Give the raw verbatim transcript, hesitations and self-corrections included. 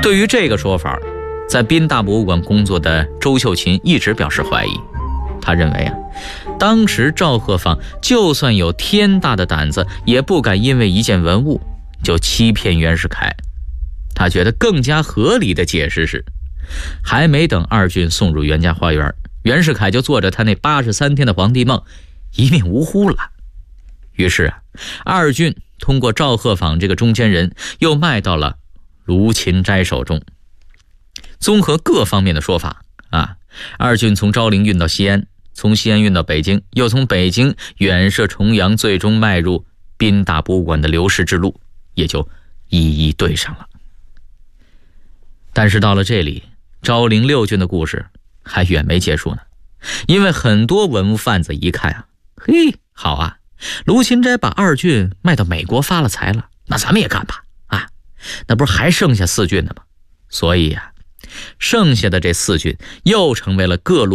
对于这个说法，在宾大博物馆工作的周秀琴一直表示怀疑。他认为啊，当时赵鹤坊就算有天大的胆子，也不敢因为一件文物就欺骗袁世凯。他觉得更加合理的解释是，还没等二俊送入袁家花园，袁世凯就做着他那八十三天的皇帝梦，一命呜呼了。于是啊，二俊通过赵鹤坊这个中间人，又卖到了卢芹斋手中。综合各方面的说法啊，二俊从昭陵运到西安，从西安运到北京，又从北京远涉重洋，最终迈入宾大博物馆的流失之路，也就一一对上了。但是到了这里，昭陵六郡的故事还远没结束呢。因为很多文物贩子一看啊，嘿，好啊，卢芹斋把二郡卖到美国发了财了，那咱们也干吧啊，那不是还剩下四郡的吗？所以啊，剩下的这四郡又成为了各路